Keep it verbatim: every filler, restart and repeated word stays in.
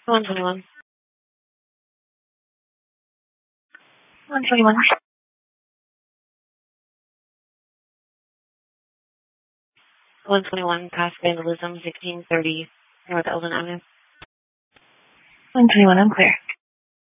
one twenty-one. one twenty-one. one twenty-one, past vandalism, sixteen thirty, North Eldon Avenue. one twenty-one, I'm clear.